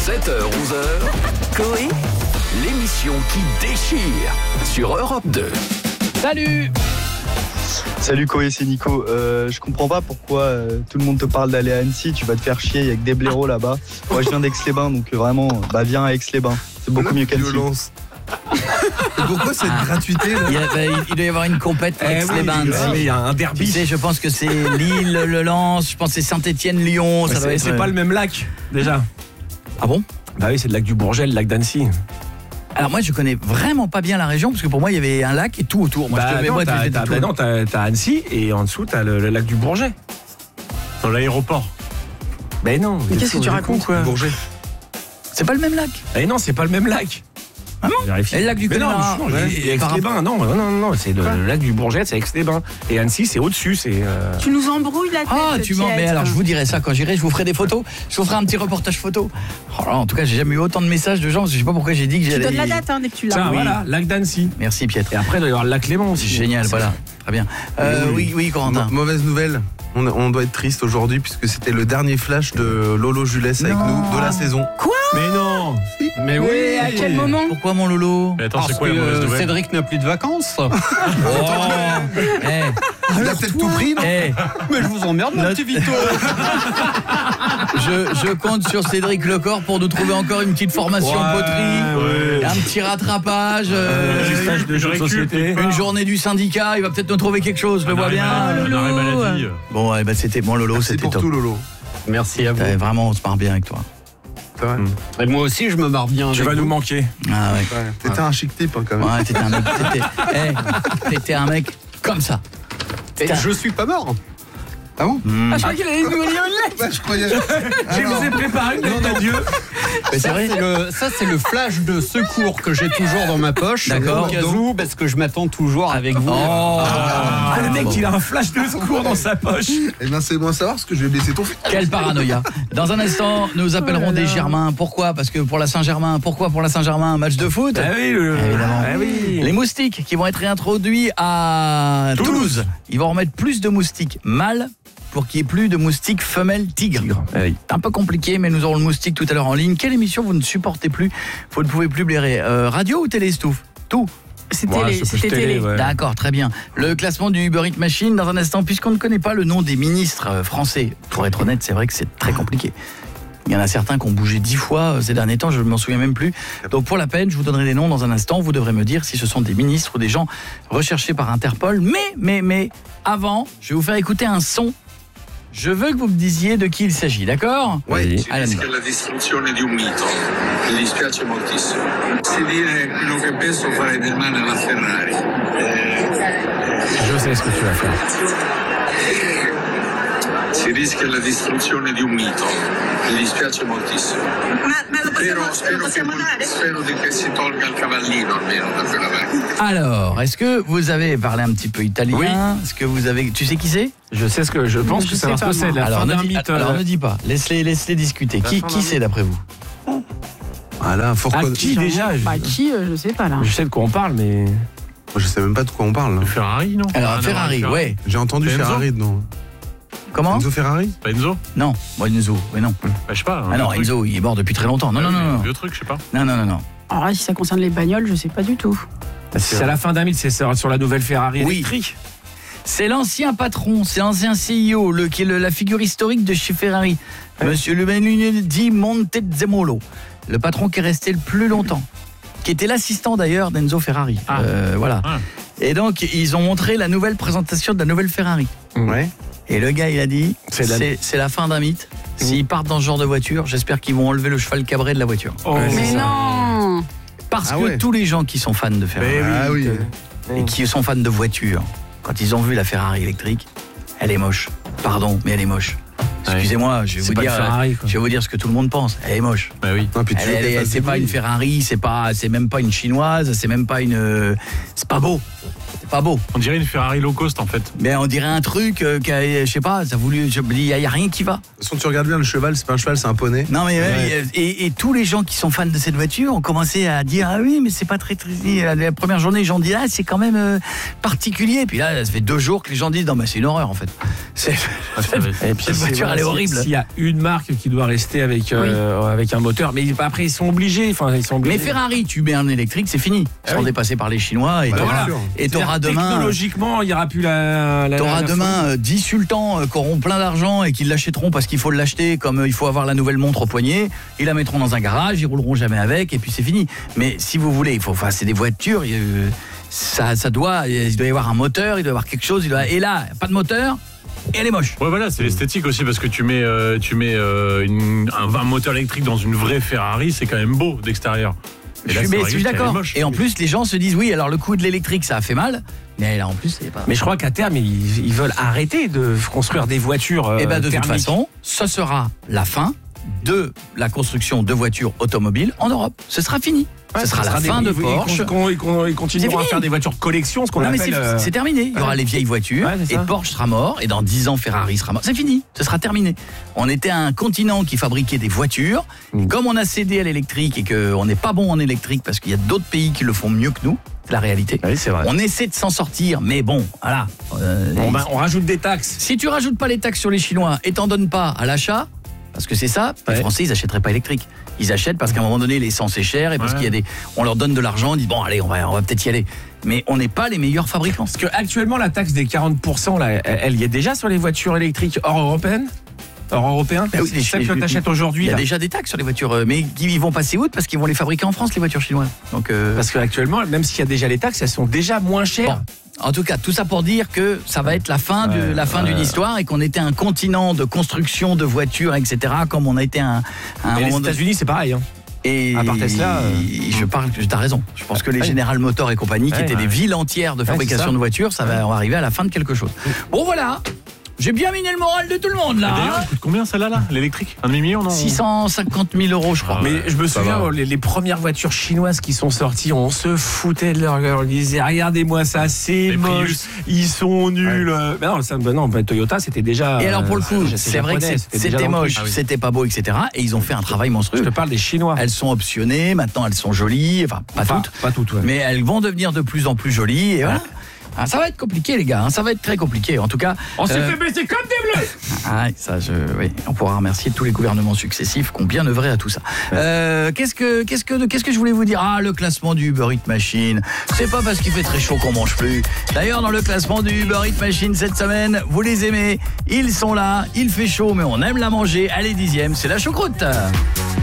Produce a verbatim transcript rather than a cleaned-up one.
sept heures onze heures, Coé, l'émission qui déchire sur Europe deux. Salut. Salut Coé, c'est Nico. Euh, je comprends pas pourquoi euh, tout le monde te parle d'aller à Annecy. Tu vas te faire chier, il y a que des blaireaux là-bas. Moi je viens d'Aix-les-Bains, donc euh, vraiment, bah viens à Aix-les-Bains. C'est beaucoup mieux qu'Annecy. Et pourquoi cette gratuité là il, y a, bah, il doit y avoir une compète Eh Aix-les-Bains. oui, il y a un derby. Tu sais, je pense que c'est Lille, le Lens, je pense que c'est Saint-Étienne, Lyon. Ça c'est, doit être... c'est pas le même lac, déjà. Ah bon? Bah oui, c'est le lac du Bourget, le lac d'Annecy. Alors moi je connais vraiment pas bien la région parce que pour moi il y avait un lac et tout autour. Moi, bah, je te, non, moi, t'as, tu- t'as, tout- bah non, t'as, t'as Annecy et en dessous t'as le, le lac du Bourget. Dans l'aéroport. Ben non. Mais qu'est-ce que tu racontes, quoi? Bourget. C'est pas le même lac. Eh non, c'est pas le même lac. Ah non? Vérifie. Et le lac du Mais non, Connemara. je change, Ouais. et Aix-les-Bains, non, non, non, non, c'est le, le lac du Bourget, c'est Aix-les-Bains. Et Annecy, c'est au-dessus, c'est. Euh... Tu nous embrouilles la tête. Ah, tu m'en Piet. mets. Alors, je vous dirai ça quand j'irai. Je vous ferai des photos. Je vous ferai un petit reportage photo. Oh là, en tout cas, j'ai jamais eu autant de messages de gens. Parce que je sais pas pourquoi j'ai dit que Tu j'allais. donnes la date hein, dès que tu l'as. Tiens, oui. voilà, lac d'Annecy. Merci, Piet. Et après, il doit y avoir le lac Léman C'est aussi. génial, voilà. Très bien. Euh, oui, oui, Corentin. Mau- Mauvaise nouvelle. On, on doit être triste aujourd'hui puisque c'était le dernier flash de Lolo Julès avec Non. nous de la saison. Mais non. Mais oui. Et à quel moment? Pourquoi mon Lolo? Mais attends, Parce c'est quoi que la mauvaise euh, nouvelle? Cédric n'a plus de vacances. Oh Eh, Il a peut-être tout pris, non? eh, Mais je vous emmerde, mon Notre- petit Vito. je, je compte sur Cédric Lecor pour nous trouver encore une petite formation Ouais, poterie, ouais. un petit rattrapage, euh, Un petit stage de jeux de société. une journée du syndicat. Il va peut-être nous trouver quelque chose, je le vois bien. Un arrêt maladie. Bon, ouais, bah, c'était bon, Lolo, C'est c'était pour top. tout, Lolo. Merci à vous. Ouais, vraiment, on se marre bien avec toi. C'est vrai. Et moi aussi, je me marre bien. Tu avec vas vous. nous manquer. Ah ouais. Ouais. T'étais un chic type hein, quand même. Ouais, t'étais un mec, t'étais, eh, t'étais un mec comme ça. Et je suis pas mort. Ah bon? Mmh. Je crois qu'il allait nous lire une lettre. Bah, je croyais. Je vous ai préparé une lettre d'adieu. Mais c'est Ça, vrai. c'est le, ça, c'est le flash de secours que j'ai toujours dans ma poche. D'accord. Au cas où, parce que je m'attends toujours avec vous. Oh, Ah, le mec, il a un flash de secours dans sa poche. Eh bien, c'est bon à savoir parce que je vais baisser ton fils. quelle paranoïa. Dans un instant, nous appellerons des Germains. Pourquoi? Parce que pour la Saint-Germain. Pourquoi pour la Saint-Germain? Un match de foot? Ah oui, le... Évidemment. Ah oui. Les moustiques qui vont être réintroduits à Toulouse. Toulouse. Ils vont remettre plus de moustiques mâles pour qu'il n'y ait plus de moustiques femelles tigres. Ah oui. Un peu compliqué, mais nous aurons le moustique tout à l'heure en ligne. Quelle émission vous ne supportez plus? Vous ne pouvez plus blairer. Euh, radio ou télé, Stouff? Tout. C'était Ouais, télé. c'est plus C'était télé, télé. ouais. D'accord, très bien. Le classement du Uber Eats Machine dans un instant, puisqu'on ne connaît pas le nom des ministres euh, français. Pour être honnête, c'est vrai que c'est très compliqué. Il y en a certains qui ont bougé dix fois euh, ces derniers temps, je ne m'en souviens même plus. Donc pour la peine, je vous donnerai des noms dans un instant. Vous devrez me dire si ce sont des ministres ou des gens recherchés par Interpol. Mais, mais, mais, avant, je vais vous faire écouter un son. Je veux que vous me disiez de qui il s'agit, d'accord? Oui. Allez, on y va. È la distruzione di un mito. Mi dispiace moltissimo. Se dire quello che penso farei del male alla Ferrari. Je sais ce que tu vas faire. Si rischia la distruzione di un mito. Mi dispiace moltissimo. Ma, ma lo Spero, possiamo, spero, lo che, possiamo dare? spero di che si tolga il cavallino almeno da quella macchina. Alors, est-ce que vous avez parlé un petit peu italien? Oui. Est-ce que vous avez... Tu sais qui c'est? Je sais ce que je pense Je que ça sais va se pas, passer. moi. La alors, fin ne d'un dis, mythe. alors euh, ne dis pas, laisse-les laisse-les discuter. La Qui, fin qui d'un c'est d'après vous? Ah là, faut Ah, reconnaître- qui déjà je... Bah qui euh, Je sais pas là. je sais de quoi on parle, mais. Je sais même pas de quoi on parle. là. Ferrari, non? Alors, Ah, non, Ferrari, Ferrari. ouais. J'ai entendu Enzo Ferrari, non? Comment? Enzo Ferrari? Pas Enzo? Non, bon, Enzo, oui non. Bah, je sais pas. un Ah non, vieux truc. Enzo, il est mort depuis très longtemps. Non, non, non, Un non. vieux truc, je sais pas. Non, non, non, non. Alors là, si ça concerne les bagnoles, je sais pas du tout. C'est à la fin d'un mythe, c'est sur sur la nouvelle Ferrari Oui. électrique. C'est l'ancien patron, c'est l'ancien C E O, le, qui est le- la figure historique de chez Ferrari, Monsieur Luigi Montezemolo, le patron qui est resté le plus longtemps, qui était l'assistant d'ailleurs d'Enzo Ferrari. Ah. Euh, voilà. Ah. Et donc, ils ont montré la nouvelle présentation de la nouvelle Ferrari. Ouais. Et le gars, il a dit, C'est c'est la- la... c'est la fin d'un mythe. S'ils partent dans ce genre de voiture, j'espère qu'ils vont enlever le cheval cabré de la voiture. Oh, Ouais, Mais c'est ça. non. Parce Ah que ouais. tous les gens qui sont fans de Ferrari Ah oui. et qui sont fans de voitures, quand ils ont vu la Ferrari électrique, elle est moche. Pardon, mais elle est moche. Excusez-moi, je vais, C'est vous pas dire, une Ferrari, quoi. je vais vous dire ce que tout le monde pense. Elle est moche. Bah oui. Non, puis tu Elle, veux elle qu'elle est- fasse c'est des pas bruits. une Ferrari, c'est pas, c'est même pas une chinoise, c'est même pas une, c'est pas beau. c'est pas beau. On dirait une Ferrari low cost en fait. Mais on dirait un truc, euh, qui a- je sais pas, ça a voulu, il y, a- y a rien qui va. De toute façon, tu regardes bien le cheval, c'est pas un cheval, c'est un poney. Non mais Ouais. ouais, et, et tous les gens qui sont fans de cette voiture ont commencé à dire ah oui mais c'est pas très très la première journée les gens disent ah c'est quand même euh, particulier puis là ça fait deux jours que les gens disent non mais c'est une horreur en fait. C'est Et puis cette c'est- voiture voilà, elle est si- horrible. S'il y a une marque qui doit rester avec euh, avec un moteur, mais après ils sont obligés. Enfin ils sont obligés. Mais Ferrari tu mets un électrique c'est fini. Ils Ah seront oui. dépassés par les Chinois et Bah, t'auras bien sûr. et t'auras C'est-à-dire, demain technologiquement, il n'y aura plus la. la T'auras la- demain euh, dix sultans euh, qui auront plein d'argent et qui l'achèteront parce qu'il faut l'acheter comme euh, il faut avoir la nouvelle montre au poignet, ils la mettront dans un garage, ils rouleront jamais avec et puis c'est fini. Mais si vous voulez, il faut enfin c'est des voitures, euh, ça ça doit il doit y avoir un moteur, il doit y avoir quelque chose, il doit et là, pas de moteur et elle est moche. Ouais voilà, c'est l'esthétique aussi parce que tu mets euh, tu mets euh, une, un, un moteur électrique dans une vraie Ferrari, c'est quand même beau d'extérieur. Et Je là, suis, c'est mais vrai je suis qu'elle est d'accord. moche. Et en plus, les gens se disent oui, alors le coup de l'électrique, ça a fait mal, mais là en plus, c'est pas. Mais je crois qu'à terme, ils, ils veulent arrêter de construire des voitures. Et ben de toute thermiques. façon, ce sera la fin de la construction de voitures automobiles en Europe. Ce sera fini. Ouais, ce sera la des- fin de ils- ils- Porsche. Ils, con- ils con- ils continueront C'est à fini. faire des voitures collection, ce qu'on Non, mais appelle. c'est euh, c'est terminé. Il y aura ouais. les vieilles voitures Ouais, c'est et ça. Porsche sera mort et dans dix ans Ferrari sera mort. C'est fini. Ce sera terminé. On était un continent qui fabriquait des voitures. Et Mm. comme on a cédé à l'électrique et qu'on n'est pas bon en électrique parce qu'il y a d'autres pays qui le font mieux que nous, c'est la réalité. Oui, c'est vrai. On essaie de s'en sortir, mais bon, voilà. Euh, Bon, ben, on rajoute des taxes. Si tu rajoutes pas les taxes sur les Chinois et t'en donnes pas à l'achat, parce que c'est ça, les Ouais. Français ils achèteraient pas électrique. Ils achètent parce qu'à un moment donné l'essence est chère et parce Ouais. qu'il y a des, on leur donne de l'argent, ils disent bon allez on va, on va peut-être y aller. Mais on n'est pas les meilleurs fabricants. Parce que actuellement, la taxe des quarante pour cent, là, elle, elle y est déjà sur les voitures électriques hors européennes. Hors européen. Bah oui, C'est celle les- que les- t'achètes Il aujourd'hui. y a là. déjà des taxes sur les voitures, euh, mais ils vont passer où parce qu'ils vont les fabriquer en France les voitures chinoises. Donc euh, Parce qu'actuellement, même s'il y a déjà les taxes, elles sont déjà moins chères. bon. En tout cas, tout ça pour dire que ça va être la fin, de, Ouais, la fin ouais. d'une histoire et qu'on était un continent de construction de voitures, et cetera. Comme on a été un, un Et les moment donné- États-Unis, c'est pareil. Hein. Et À part Tesla, euh, je parle, t'as raison. Je pense que les Ouais. General Motors et compagnie, qui Ouais, étaient ouais. des villes entières de fabrication c'est ça. de voitures, ça va arriver à la fin de quelque chose. Bon voilà, j'ai bien miné le moral de tout le monde Et là. D'ailleurs, hein. elle coûte combien celle-là là, l'électrique? Un demi-million non? six cent cinquante mille euros, je crois. Ah ouais. Mais je me ça souviens, va. les, les premières voitures chinoises qui sont sorties, on se foutait de leur gueule. On disait, regardez-moi ça, c'est Les moche, Prius. ils sont nuls. Mais non, ça, bah non, bah, Toyota, c'était déjà. Et alors pour le coup, euh, déjà- c'est vrai que japonais, c'est- déjà c'était dans le moche, truc. c'était pas beau, et cetera. Et ils ont fait un travail Je monstrueux. te parle des Chinois. Elles sont optionnées, maintenant elles sont jolies, enfin pas Enfin, toutes, Pas toutes, ouais. mais elles vont devenir de plus en plus jolies. Et voilà. Ah, ça va être compliqué les gars, hein, ça va être très compliqué. En tout cas, On s'est euh, fait baisser comme des bleus. Ah, ça, je, oui, on pourra remercier tous les gouvernements successifs qui ont bien œuvré à tout ça. Euh, qu'est-ce que, qu'est-ce que, qu'est-ce que je voulais vous dire? Ah, le classement du Uber Eats Machine. C'est pas parce qu'il fait très chaud qu'on mange plus. D'ailleurs, dans le classement du Uber Eats Machine cette semaine, vous les aimez. Ils sont là, il fait chaud, mais on aime la manger. Allez, dixième, c'est la choucroute.